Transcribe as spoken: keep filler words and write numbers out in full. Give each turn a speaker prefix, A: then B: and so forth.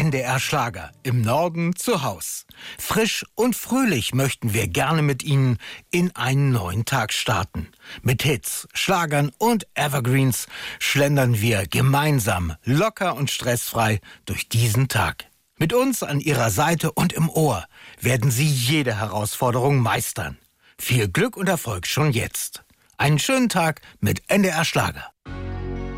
A: N D R Schlager, im Norden zu Haus. Frisch und fröhlich möchten wir gerne mit Ihnen in einen neuen Tag starten. Mit Hits, Schlagern und Evergreens schlendern wir gemeinsam, locker und stressfrei durch diesen Tag. Mit uns an Ihrer Seite und im Ohr werden Sie jede Herausforderung meistern. Viel Glück und Erfolg schon jetzt. Einen schönen Tag mit N D R Schlager.